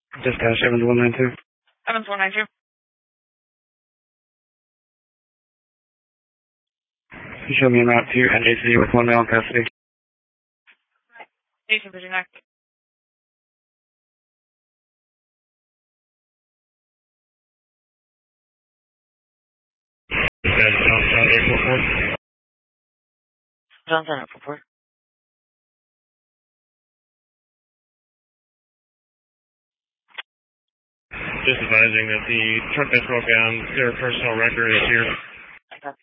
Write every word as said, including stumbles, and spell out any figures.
Dispatch seven one nine two. seven four nine two. You show me a map to N J C with one male in custody. Jason Virginia. Dispatch Johnson eight four four. Johnson eight four four. Just advising that the truck that broke down, their personal record is here.